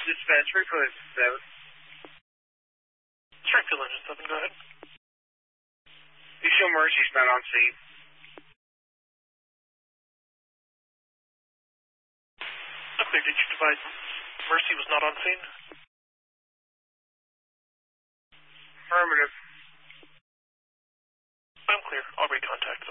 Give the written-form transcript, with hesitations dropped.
Dispatch, Springfield Engine 7. Springfield Engine 7, go ahead. You show Mercy's not on scene. Okay, did you divide Mercy was not on scene? Affirmative. I'm clear. I'll recontact.